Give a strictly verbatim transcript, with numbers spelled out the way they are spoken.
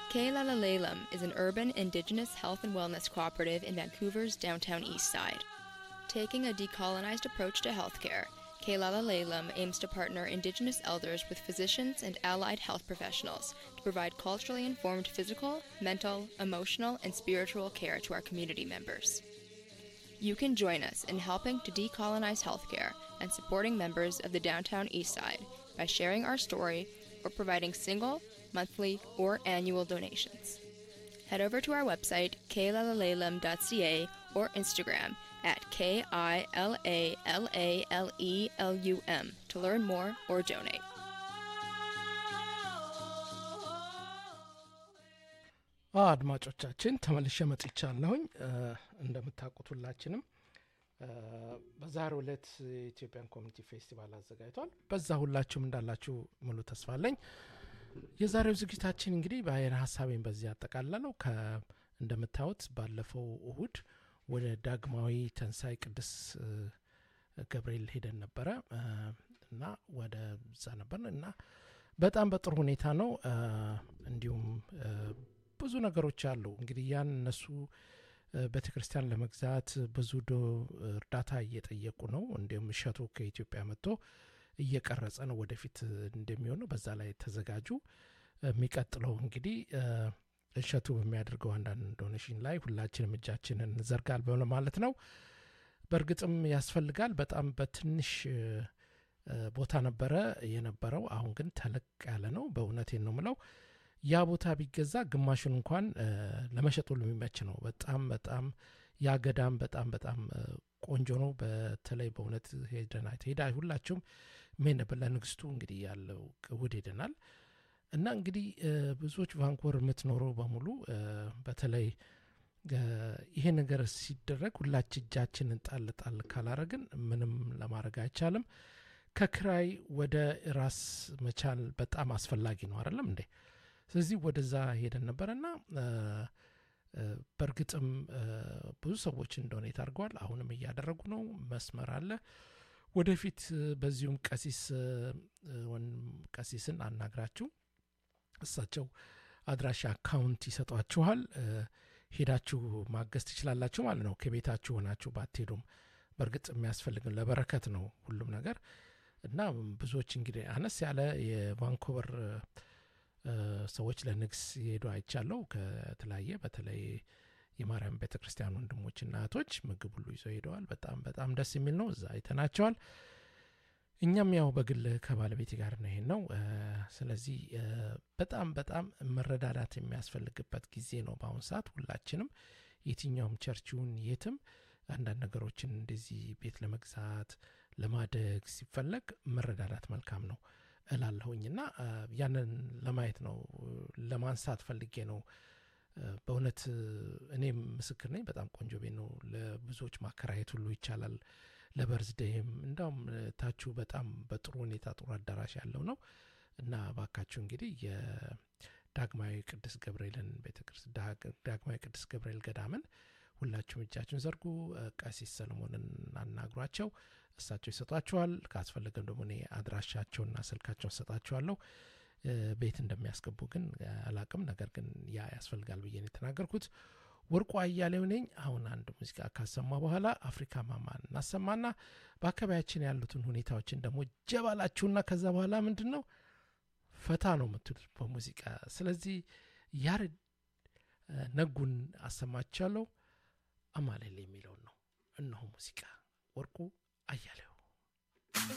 Keilalalalem is an urban indigenous health and wellness cooperative in Vancouver's downtown east side. Taking a decolonized approach to healthcare, Keilalalalem aims to partner indigenous elders with physicians and allied health professionals to provide culturally informed physical, mental, emotional, and spiritual care to our community members. You can join us in helping to decolonize healthcare and supporting members of the downtown east side by sharing our story or providing single, monthly, or annual donations. Head over to our website, keilalalelum dot c a, or Instagram at K I L A L A L E L U M to learn more or donate. አድማጮቻችን ተመልሼ መጥቻለሁኝ እንደምታውቁት ሁላችንም በዛሬው ዕለት የኢትዮጵያን ኮሚኒቲ ፌስቲቫል አዘጋጅቷል በዛ ሁላችሁም እንዳላችሁ ሙሉ ተስፋ አለኝ የዛሬው ዝግጅታችን እንግዲህ ባይና ሐሳቤን በዚህ አጠቃላለሁ ከ እንደምታውቁት ባለፈው እሁድ ወደ ዳግማዊ ተንሳይ ቅዱስ ገብርኤል ሄደን ነበር እና ወደ ዛ ነበር እና በጣም በጥሩ ሁኔታ ነው እንዲሁም ብዙ ነገሮች አሉ እንግዲህ ያን እነሱ ቤተክርስቲያን ለመግዛት ብዙ እርዳታ እየጠየቁ ነው እንዲሁም ሸቶ ከኢትዮጵያ መጥቶ እየቀረጸ ነው ወደፊት እንደሚሆነው በዛ ላይ ተዘጋጁ የሚቀጥለው እንግዲህ እሸቱ በሚያደርገው አንዳንድ ዶኔሽን ላይ ሁላችንም እጃችንን ዘርጋል በማለት ነው በርግጥም ያስፈልጋል በጣም በትንሽ ቦታ ነበረ የነበረው አሁን ግን ተለቅ ያለ ነው በእውነቴን ነው ምለው ያ ቦታ ቢገዛ ግማሹን እንኳን ለመሸጥ ሁሉ የሚመች ነው በጣም በጣም ያገዳም በጣም በጣም ቆንጆ ነው በተለይ በእውነት ሄደና ሄዳ ሁላችሁም ምን በለንግስቱ እንግዲህ ያለው ውድ ሄደናል እና እንግዲህ ብዙዎች ቫንኮቨር የምትኖሩ በሙሉ በተለይ ይሄ ነገር ሲደረግ ሁላችን እጃችንን ጣል ጣል ካላረግን ምንም ለማድረግ አይቻልም ከክራይ ወደ ራስ መቻል በጣም አስፈላጊ ነው አይደለም እንዴ ስለዚህ ወደዛ ሄደን ነበርና በርግጥም ብዙ ሰዎች ዶኔት አድርገዋል አሁንም እያደረጉ ነው መስመር አለ ወደፊት በዚሁም ቀሲስ ወን ቀሲስን አናግራችሁ እሳቸው አድራሻ አካውንት ይሰጧችኋል ሄዳችሁ ማገዝ ትችላላችሁ ማለት ነው ከቤታችሁ ሆናችሁ ባትሄዱም በርግጥ የሚያስፈልገው ለበረከት ነው ሁሉም ነገር እና ብዙዎች እንግዲህ አነስ ያለ የቫንኮቨር ሰዎች ለንግስ ይሄዱ አይቻለው ከተለያየ በተለይ የማርያም ቤተክርስቲያን ወንድሞችና እህቶች ምግብ ሁሉ ይዘው ሄደዋል በጣም በጣም ደስ የሚል ነው እዛ አይተናቸዋል እኛም ያው በግል ከባለቤት ጋር ነው ይሄን ነው ስለዚህ በጣም በጣም መረዳዳት የሚያስፈልግበት ጊዜ ነው በአሁን ሰዓት ሁላችንም የትኛውም ቸርቹን የትም አንዳንድ ነገሮችን እንደዚህ ቤት ለመግዛት ለማደግ ሲፈለግ መረዳዳት መልካም ነው እላለሁኝና ያንን ለማየት ነው ለማንሳት ፈልጌ ነው በእውነት እኔም ምስክር ነኝ በጣም ቆንጆ ቤት ነው ለብዙዎች ማከራየት ሁሉ ይቻላል ለበርዝዴም እንደውም ታቹ በጣም በጥሩ ሁኔታ ጥሩ አዳራሽ ያለው ነው እና ባካችሁ እንግዲህ የዳግማዊ ቅዱስ ገብርኤልን ቤተክርስቲያን ዳግማዊ ቅዱስ ገብርኤል ገዳምን ሁላችሁም እጃችሁን ዘርጉ ቀሲስ ሰለሞንን አናግሯቸው እሳቸው ይሰጧቸዋል ካስፈልገም ደግሞ እኔ አድራሻቸውና ስልካቸውን ሰጣቸዋለሁ ቤት እንደሚያስገቡ ግን አላቅም ነገር ግን ያ ያስፈልጋል ብዬ ነው ተናገርኩት ወርቁ አያሌው ነኝ አሁን አንድ ሙዚቃ ካሰማ በኋላ አፍሪካ ማማን እናሰማና በአካባቢያችን ያሉትን ሁኔታዎችን ደግሞ ጀባላችሁና ከዛ በኋላ ምንድነው ፈታ ነው የምትሉት በሙዚቃ ስለዚህ ያሬድ ነጉን አሰማቻለሁ አማለል የሚለው ነው እነሆ ሙዚቃ ወርቁ አያሌው